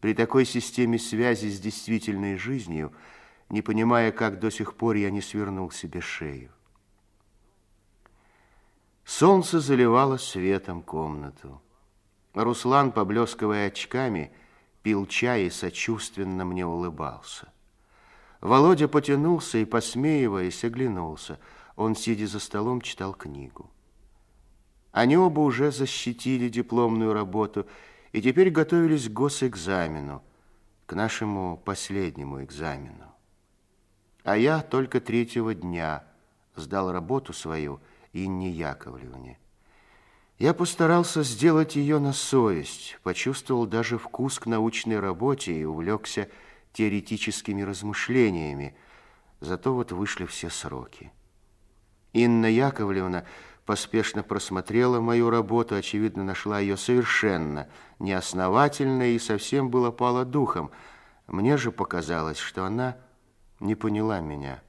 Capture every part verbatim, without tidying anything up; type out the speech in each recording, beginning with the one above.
При такой системе связи с действительной жизнью, не понимая, как до сих пор я не свернул себе шею. Солнце заливало светом комнату. Руслан, поблескивая очками, пил чай и сочувственно мне улыбался. Володя потянулся и, посмеиваясь, оглянулся. Он, сидя за столом, читал книгу. Они оба уже защитили дипломную работу и теперь готовились к госэкзамену, к нашему последнему экзамену. А я только третьего дня сдал работу свою Инне Яковлевне. Я постарался сделать ее на совесть, почувствовал даже вкус к научной работе и увлекся теоретическими размышлениями. Зато вот вышли все сроки. Инна Яковлевна поспешно просмотрела мою работу, очевидно, нашла ее совершенно неосновательной и совсем было пала духом. Мне же показалось, что она не поняла меня.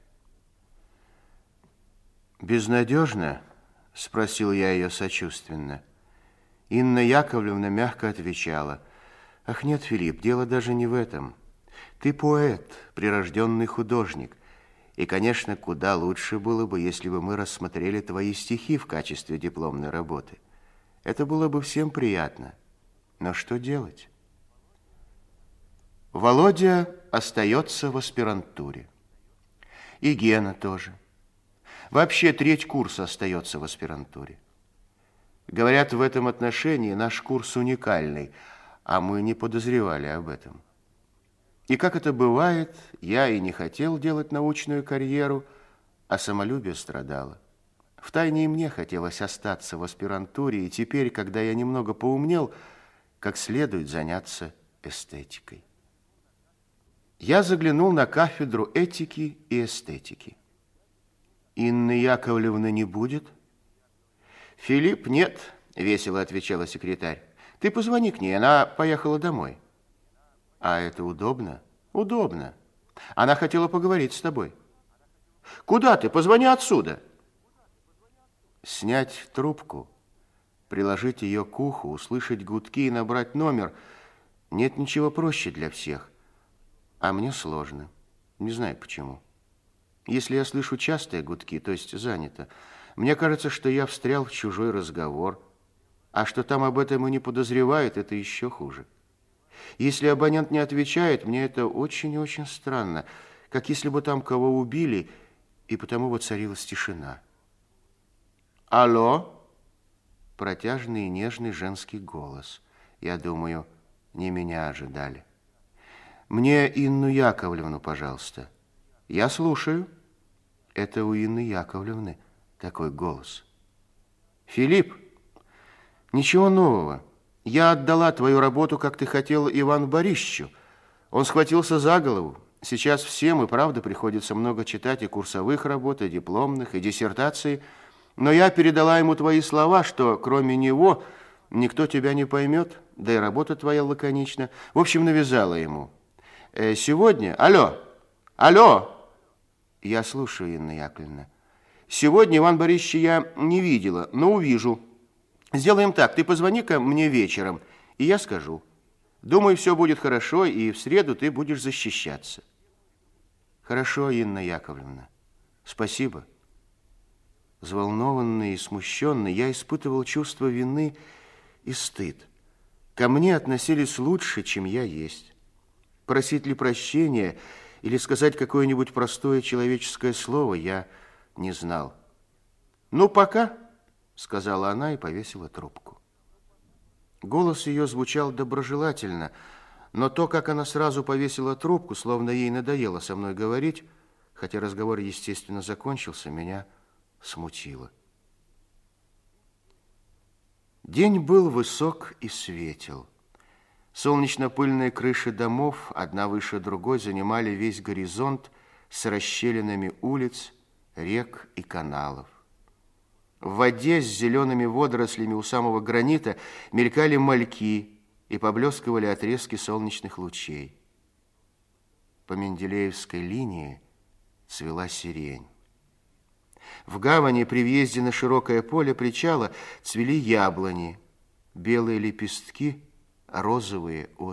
«Безнадежно?» — спросил я ее сочувственно. Инна Яковлевна мягко отвечала: «Ах нет, Филипп, дело даже не в этом. Ты поэт, прирожденный художник. И, конечно, куда лучше было бы, если бы мы рассмотрели твои стихи в качестве дипломной работы. Это было бы всем приятно. Но что делать?» Володя остается в аспирантуре. И Гена тоже. Вообще треть курса остается в аспирантуре. Говорят, в этом отношении наш курс уникальный, а мы не подозревали об этом. И как это бывает, я и не хотел делать научную карьеру, а самолюбие страдало. Втайне и мне хотелось остаться в аспирантуре, и теперь, когда я немного поумнел, как следует заняться эстетикой. Я заглянул на кафедру этики и эстетики. Инны Яковлевны не будет? Филипп, нет, весело отвечала секретарь. Ты позвони к ней, она поехала домой. А это удобно? Удобно. Она хотела поговорить с тобой. Куда ты? Позвони отсюда. Снять трубку, приложить ее к уху, услышать гудки и набрать номер. Нет ничего проще для всех. А мне сложно. Не знаю почему. Если я слышу частые гудки, то есть занято, мне кажется, что я встрял в чужой разговор, а что там об этом и не подозревают, это еще хуже. Если абонент не отвечает, мне это очень и очень странно, как если бы там кого убили, и потому воцарилась тишина. «Алло?» Протяжный и нежный женский голос. Я думаю, не меня ожидали. «Мне Инну Яковлевну, пожалуйста». «Я слушаю». Это у Инны Яковлевны такой голос. «Филипп, ничего нового. Я отдала твою работу, как ты хотел, Ивану Борисовичу. Он схватился за голову. Сейчас всем и правда приходится много читать и курсовых работ, и дипломных, и диссертаций. Но я передала ему твои слова, что кроме него никто тебя не поймет, да и работа твоя лаконична. В общем, навязала ему. Э, сегодня... Алло! Алло!» «Я слушаю, Инна Яковлевна». «Сегодня Ивана Борисовича я не видела, но увижу. Сделаем так, ты позвони-ка мне вечером, и я скажу. Думаю, все будет хорошо, и в среду ты будешь защищаться». «Хорошо, Инна Яковлевна. Спасибо». Взволнованный и смущенный, я испытывал чувство вины и стыд. Ко мне относились лучше, чем я есть. Просить ли прощения или сказать какое-нибудь простое человеческое слово, я не знал. «Ну, пока», — сказала она и повесила трубку. Голос ее звучал доброжелательно, но то, как она сразу повесила трубку, словно ей надоело со мной говорить, хотя разговор, естественно, закончился, меня смутило. День был высок и светел. Солнечно-пыльные крыши домов, одна выше другой, занимали весь горизонт с расщелинами улиц, рек и каналов. В воде с зелеными водорослями у самого гранита мелькали мальки и поблескивали отрезки солнечных лучей. По Менделеевской линии цвела сирень. В гавани при въезде на широкое поле причала цвели яблони, белые лепестки, розовые